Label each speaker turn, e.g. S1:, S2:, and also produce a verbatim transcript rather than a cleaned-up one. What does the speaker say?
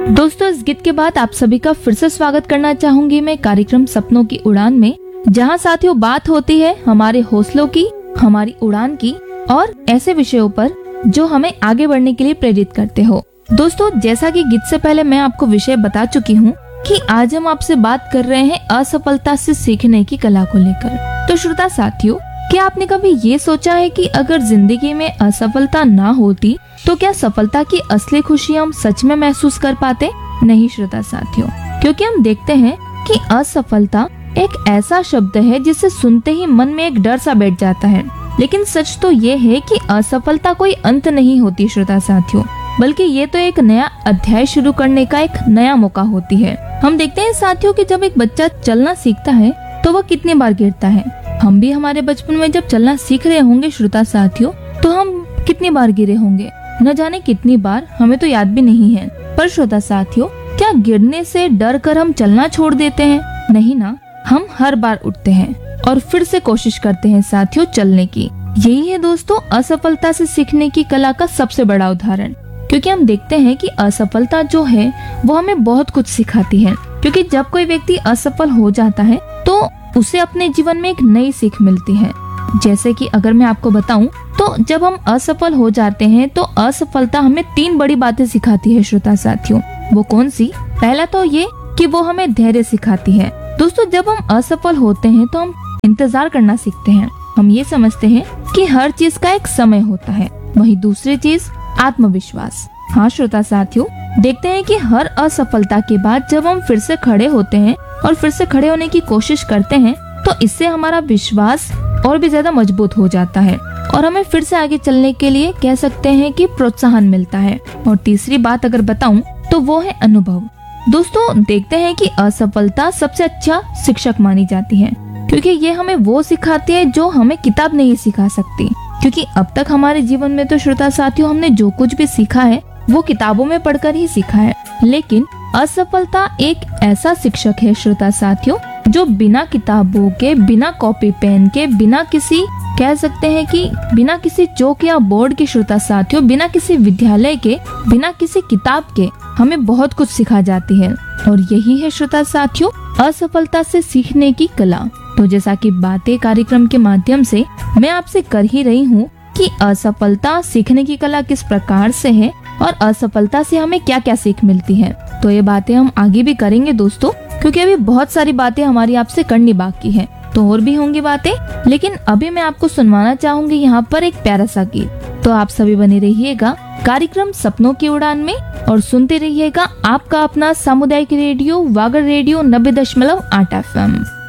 S1: दोस्तों, इस गीत के बाद आप सभी का फिर से स्वागत करना चाहूंगी मैं कार्यक्रम सपनों की उड़ान में, जहां साथियों बात होती है हमारे हौसलों की, हमारी उड़ान की और ऐसे विषयों पर जो हमें आगे बढ़ने के लिए प्रेरित करते हो। दोस्तों, जैसा कि गीत से पहले मैं आपको विषय बता चुकी हूँ कि आज हम आपसे बात कर रहे हैं असफलता से सीखने की कला को लेकर। तो श्रोता साथियों, क्या आपने कभी ये सोचा है कि अगर जिंदगी में असफलता ना होती तो क्या सफलता की असली खुशी हम सच में महसूस कर पाते? नहीं श्रोता साथियों, क्योंकि हम देखते हैं कि असफलता एक ऐसा शब्द है जिसे सुनते ही मन में एक डर सा बैठ जाता है। लेकिन सच तो ये है कि असफलता कोई अंत नहीं होती श्रोता साथियों, बल्कि ये तो एक नया अध्याय शुरू करने का एक नया मौका होती है। हम देखते हैं साथियों कि जब एक बच्चा चलना सीखता है तो वह कितनी बार गिरता है। हम भी हमारे बचपन में जब चलना सीख रहे होंगे श्रोता साथियों, तो हम कितनी बार गिरे होंगे, न जाने कितनी बार, हमें तो याद भी नहीं है। पर श्रोता साथियों, क्या गिरने से डर कर हम चलना छोड़ देते हैं? नहीं ना, हम हर बार उठते हैं और फिर से कोशिश करते हैं साथियों चलने की। यही है दोस्तों असफलता से सीखने की कला का सबसे बड़ा उदाहरण, क्योंकि हम देखते हैं कि असफलता जो है वो हमें बहुत कुछ सिखाती है। क्योंकि जब कोई व्यक्ति असफल हो जाता है तो उसे अपने जीवन में एक नई सीख मिलती है। जैसे कि अगर मैं आपको बताऊं तो जब हम असफल हो जाते हैं तो असफलता हमें तीन बड़ी बातें सिखाती है श्रोता साथियों। वो कौन सी? पहला तो ये कि वो हमें धैर्य सिखाती है। दोस्तों, जब हम असफल होते हैं तो हम इंतजार करना सीखते हैं। हम ये समझते हैं कि हर चीज का एक समय होता है। वहीं दूसरी चीज आत्मविश्वास। हाँ श्रोता साथियों, देखते हैं कि हर असफलता के बाद जब हम फिर से खड़े होते हैं और फिर से खड़े होने की कोशिश करते हैं तो इससे हमारा विश्वास और भी ज्यादा मजबूत हो जाता है और हमें फिर से आगे चलने के लिए कह सकते हैं कि प्रोत्साहन मिलता है। और तीसरी बात अगर बताऊं तो वो है अनुभव। दोस्तों, देखते हैं कि असफलता सबसे अच्छा शिक्षक मानी जाती है, क्योंकि ये हमें वो सिखाती है जो हमें किताब नहीं सिखा सकती। क्योंकि अब तक हमारे जीवन में तो श्रोता साथियों हमने जो कुछ भी सीखा है वो किताबों में पढ़कर ही सीखा है, लेकिन असफलता एक ऐसा शिक्षक है श्रोता साथियों जो बिना किताबों के, बिना कॉपी पेन के, बिना किसी कह सकते हैं कि बिना किसी चौक या बोर्ड के श्रोता साथियों, बिना किसी विद्यालय के, बिना किसी किताब के हमें बहुत कुछ सिखा जाती है। और यही है श्रोता साथियों असफलता से सीखने की कला। तो जैसा कि बातें कार्यक्रम के माध्यम से मैं आपसे कर ही रही हूँ कि असफलता सीखने की कला किस प्रकार से है और असफलता से हमें क्या क्या सीख मिलती है, तो ये बातें हम आगे भी करेंगे दोस्तों, क्योंकि अभी बहुत सारी बातें हमारी आपसे करनी बाकी है। तो और भी होंगी बातें, लेकिन अभी मैं आपको सुनवाना चाहूंगी यहाँ पर एक प्यारा सा गीत। तो आप सभी बने रहिएगा कार्यक्रम सपनों की उड़ान में और सुनते रहिएगा आपका अपना सामुदायिक रेडियो वागर रेडियो नब्बे दशमलव आठ एफ एम।